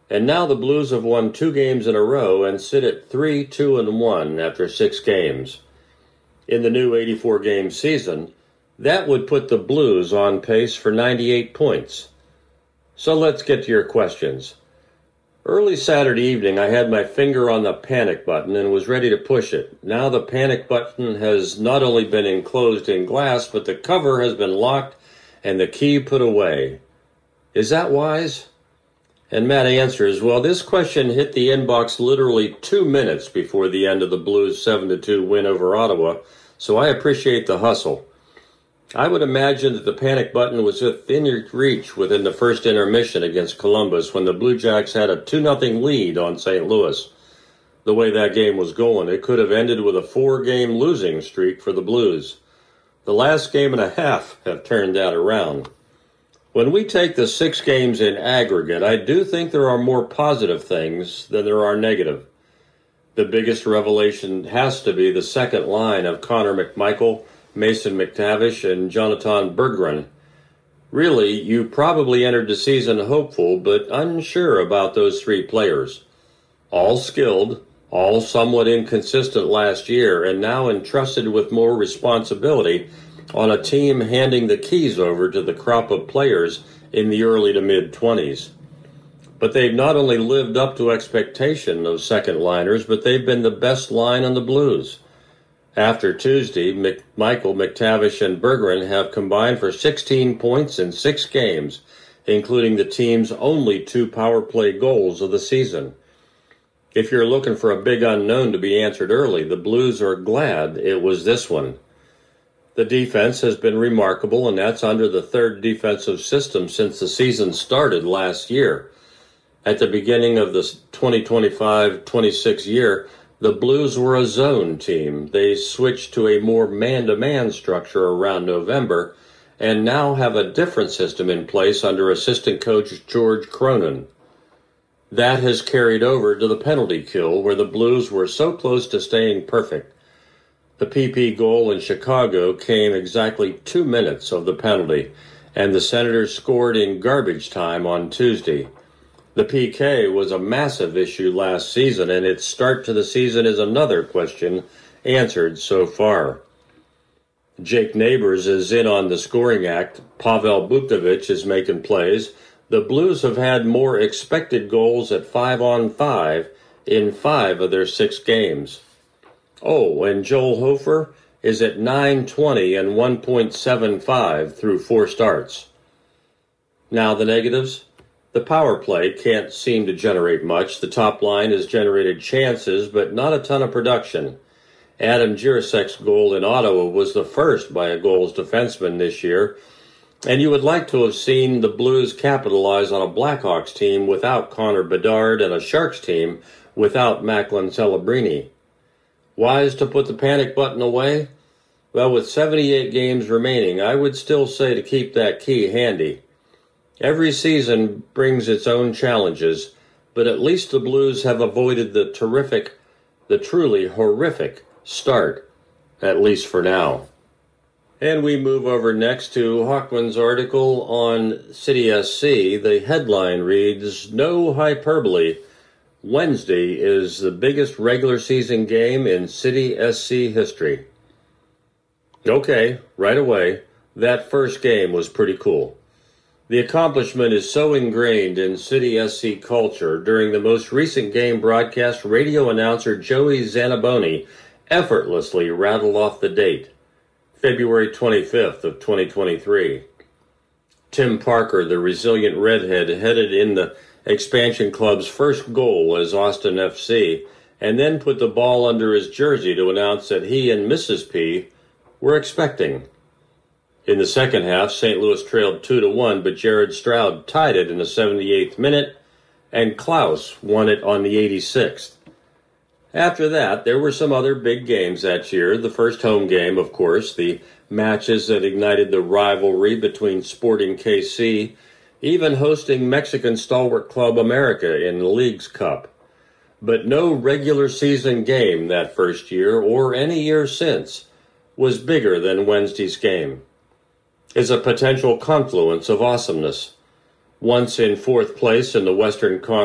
And now the Blues have won 2 games in a row and sit at 3-2-1 after 6 games. In the new 84-game season, that would put the Blues on pace for 98 points. So let's get to your questions. Early Saturday evening, I had my finger on the panic button and was ready to push it. Now the panic button has not only been enclosed in glass, but the cover has been locked and the key put away. Is that wise? And Matt answers, well, this question hit the inbox literally 2 minutes before the end of the Blues 7-2 win over Ottawa, so I appreciate the hustle. I would imagine that the panic button was within reach within the first intermission against Columbus when the Blue Jacks had a 2-0 lead on St. Louis. The way that game was going, it could have ended with a 4-game losing streak for the Blues. The last game and a half have turned that around. When we take the 6 games in aggregate, I do think there are more positive things than there are negative. The biggest revelation has to be the second line of Connor McMichael, Mason McTavish, and Jonathan Berggren. Really, you probably entered the season hopeful but unsure about those 3 players. All skilled, all somewhat inconsistent last year, and now entrusted with more responsibility on a team handing the keys over to the crop of players in the early to mid-20s. But they've not only lived up to expectation of second liners, but they've been the best line on the Blues. After Tuesday, McMichael, McTavish, and Berggren have combined for 16 points in 6 games, including the team's only 2 power play goals of the season. If you're looking for a big unknown to be answered early, the Blues are glad it was this one. The defense has been remarkable, and that's under the 3rd defensive system since the season started last year. At the beginning of the 2025-26 year, the Blues were a zone team. They switched to a more man-to-man structure around November and now have a different system in place under assistant coach George Cronin. That has carried over to the penalty kill, where the Blues were so close to staying perfect. The PP goal in Chicago came exactly 2 minutes of the penalty, and the Senators scored in garbage time on Tuesday. The PK was a massive issue last season, and its start to the season is another question answered so far. Jake Neighbors is in on the scoring act. Pavel Bukovic is making plays. The Blues have had more expected goals at 5-on-5 in 5 of their 6 games. Oh, and Joel Hofer is at .920 and 1.75 through 4 starts. Now the negatives. The power play can't seem to generate much. The top line has generated chances, but not a ton of production. Adam Jirosek's goal in Ottawa was the first by a goals defenseman this year, and you would like to have seen the Blues capitalize on a Blackhawks team without Connor Bedard and a Sharks team without Macklin Celebrini. Wise to put the panic button away? Well, with 78 games remaining, I would still say to keep that key handy. Every season brings its own challenges, but at least the Blues have avoided the truly horrific start, at least for now. And we move over next to Hochman's article on City SC. The headline reads, "No hyperbole. Wednesday is the biggest regular season game in City SC history." Okay, right away, that first game was pretty cool. The accomplishment is so ingrained in City SC culture. During the most recent game broadcast, radio announcer Joey Zanaboni effortlessly rattled off the date, February 25th of 2023. Tim Parker, the resilient redhead, headed in the expansion club's first goal as Austin FC, and then put the ball under his jersey to announce that he and Mrs. P were expecting. In the second half, St. Louis trailed 2-1, but Jared Stroud tied it in the 78th minute, and Klaus won it on the 86th. After that, there were some other big games that year. The first home game, of course, the matches that ignited the rivalry between Sporting KC, even hosting Mexican stalwart Club America in the League's Cup. But no regular season game that first year, or any year since, was bigger than Wednesday's game. Is a potential confluence of awesomeness. Once in 4th place in the Western Conference